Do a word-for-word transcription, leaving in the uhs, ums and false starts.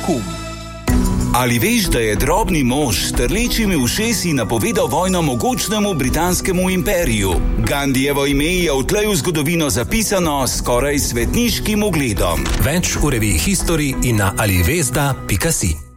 pogum. Ali veš, da je drobni mož s trlečimi ušesi napovedal vojno mogočnemu britanskemu imperiju? Gandijevo ime je odtlej v zgodovino zapisano s skoraj svetniškim ugledom. Več v reviji History in na alivesda pika si.